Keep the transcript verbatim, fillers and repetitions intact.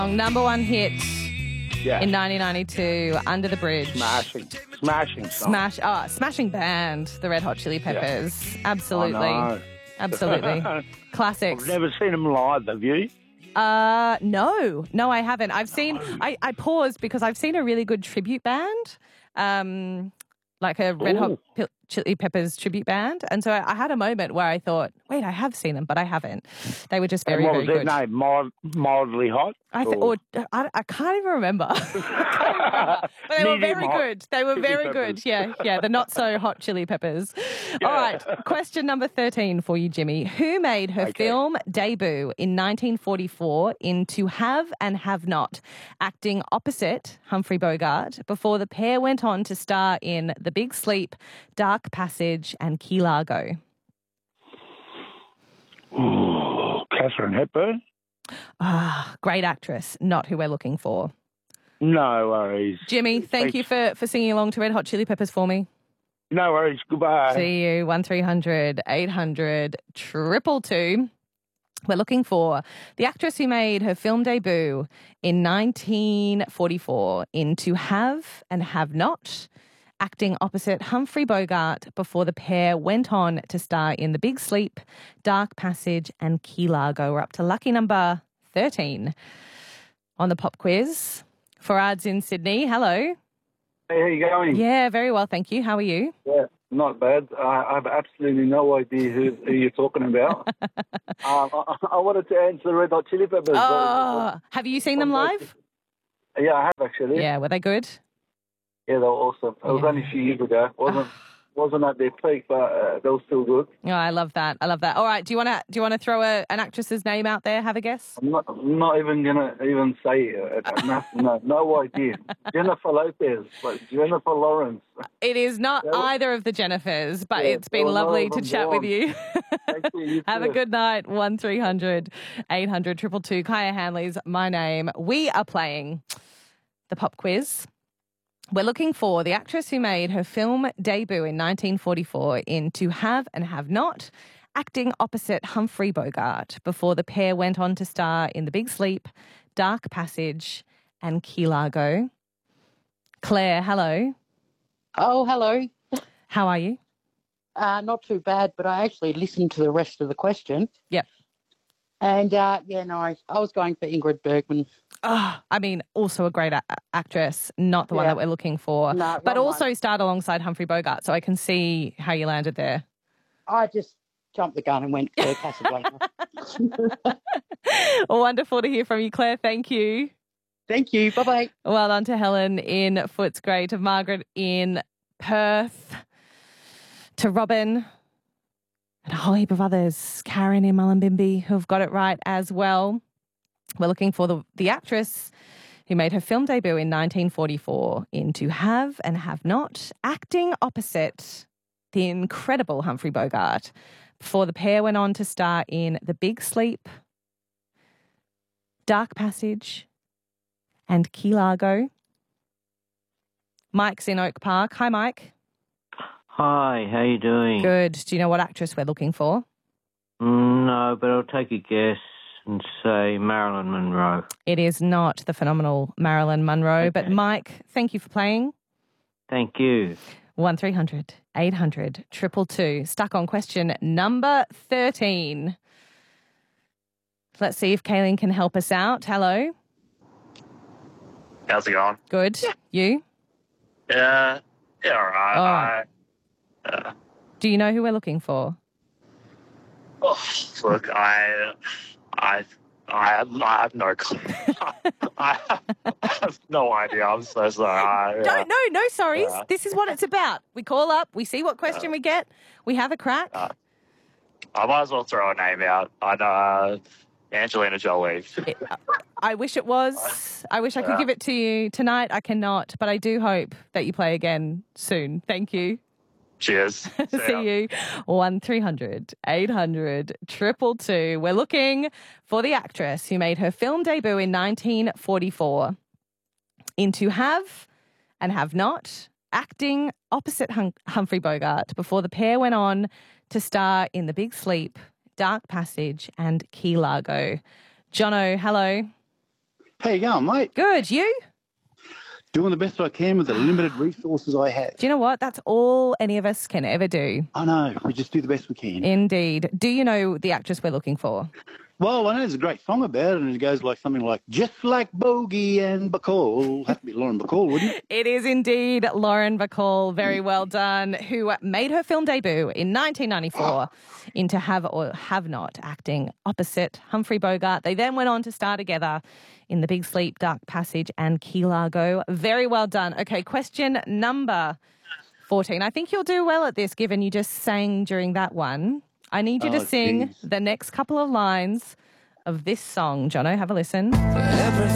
Number one hit Yeah. in nineteen ninety-two, Under the Bridge. Smashing. Smashing song. Smash, oh, smashing band, the Red Hot Chili Peppers. Absolutely. I know. Absolutely. Classics. I've never seen them live, have you? Uh, no, no, I haven't. I've seen, I, I paused because I've seen a really good tribute band, um, like a Red Hot Ooh. Pil- Chili Peppers tribute band. And so I, I had a moment where I thought, wait, I have seen them, but I haven't. They were just very, and what very was good. their name? Mild, mildly hot? I th- or I, I can't even remember. I can't remember. But they were Medium very hot good. They were chili very peppers. good. Yeah, yeah, the not so hot chili peppers. All right, question number thirteen for you, Jimmy. Who made her Okay. film debut in nineteen forty-four in To Have and Have Not, acting opposite Humphrey Bogart before the pair went on to star in The Big Sleep, Dark Passage and Key Largo? Ooh, Catherine Hepburn? Ah, great actress, not who we're looking for. No worries. Jimmy, thank you for, for singing along to Red Hot Chili Peppers for me. No worries. Goodbye. See you, one three hundred eight hundred triple two. We're looking for the actress who made her film debut in nineteen forty-four in To Have and Have Not, acting opposite Humphrey Bogart before the pair went on to star in The Big Sleep, Dark Passage and Key Largo. We're up to lucky number thirteen on the pop quiz. Farad's in Sydney. Hello. Hey, how you going? Yeah, very well, thank you. How are you? Yeah, not bad. I, I have absolutely no idea who, who you're talking about. um, I, I wanted to answer the Red Hot Chili Peppers. Oh, have you seen them live? Yeah, I have actually. Yeah, were they good? Yeah, they were awesome. It was Yeah. only a few years ago. wasn't wasn't at their peak, but uh, they were still good. Oh, I love that. I love that. All right, do you want to do you want to throw a, an actress's name out there? Have a guess. I'm not, I'm not even gonna even say it. no, no, no idea. Jennifer Lopez, like Jennifer Lawrence. It is not That was- either of the Jennifers, but Yeah, it's been there were lovely none to of them chat with born. you. Thank you, you Have a too. good night. One three hundred eight hundred triple two. Kaya Hanley's my name. We are playing the pop quiz. We're looking for the actress who made her film debut in nineteen forty-four in To Have and Have Not, acting opposite Humphrey Bogart before the pair went on to star in The Big Sleep, Dark Passage and Key Largo. Claire, hello. Oh, hello. How are you? Uh, not too bad, but I actually listened to the rest of the question. Yep. And, uh, yeah, no, I, I was going for Ingrid Bergman. Oh, I mean, also a great a- actress, not the one Yeah. that we're looking for, No, but wrong also one. starred alongside Humphrey Bogart, so I can see how you landed there. I just jumped the gun and went for Casablanca. Wonderful to hear from you, Claire. Thank you. Thank you. Bye-bye. Well done to Helen in Footscray, to Margaret in Perth, to Robin, and a whole heap of others, Karen in Mullumbimby, who've got it right as well. We're looking for the, the actress who made her film debut in nineteen forty-four in To Have and Have Not, acting opposite the incredible Humphrey Bogart before the pair went on to star in The Big Sleep, Dark Passage and Key Largo. Mike's in Oak Park. Hi, Mike. Hi, how you doing? Good. Do you know what actress we're looking for? Mm, No, but I'll take a guess and say Marilyn Monroe. It is not the phenomenal Marilyn Monroe, but Mike, thank you for playing. Thank you. one three hundred eight hundred two two two. Stuck on question number thirteen. Let's see if Kayleen can help us out. Hello. How's it going? Good. You? Yeah, yeah, all right. All right. I, uh, Do you know who we're looking for? oh, look, I, I, I have, I have no clue. I have no idea. I'm so sorry. I, yeah. No, no, no sorries. Yeah. This is what it's about. We call up, we see what question we get, we have a crack. Uh, I might as well throw a name out. I know uh, Angelina Jolie. It- I wish it was. I wish I could Yeah. give it to you tonight. I cannot, but I do hope that you play again soon. Thank you. Cheers. See you. one three hundred eight hundred two two two. We're looking for the actress who made her film debut in nineteen forty-four in To Have and Have Not, acting opposite hum- Humphrey Bogart before the pair went on to star in The Big Sleep, Dark Passage and Key Largo. Jono, hello. How you going, mate? Good. You? Doing the best I can with the limited resources I have. Do you know what? That's all any of us can ever do. I know. We just do the best we can. Indeed. Do you know the actress we're looking for? Well, I know there's a great song about it, and it goes like something like, just like Bogey and Bacall. Have to be Lauren Bacall, wouldn't it? It is indeed Lauren Bacall, very well done, who made her film debut in nineteen ninety-four into Have or Have Not, acting opposite Humphrey Bogart. They then went on to star together in The Big Sleep, Dark Passage and Key Largo. Very well done. Okay, question number fourteen. I think you'll do well at this, given you just sang during that one. I need you Oh, to sing geez. the next couple of lines of this song. Jono, have a listen.